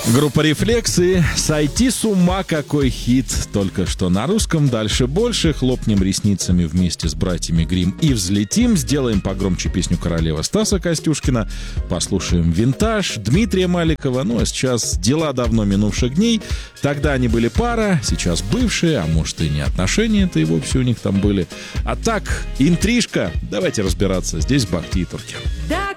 Группа «Рефлексы». «Сойти с ума» какой хит. Только что на русском. Дальше больше. Хлопнем ресницами вместе с братьями Гримм и взлетим. Сделаем погромче песню «Королева» Стаса Костюшкина. Послушаем «Винтаж» Дмитрия Маликова. Ну а сейчас дела давно минувших дней. Тогда они были пара, сейчас бывшие, а может и не отношения-то и вовсе у них там были. А так, интрижка. Давайте разбираться. Здесь Бахти и Турки. Да,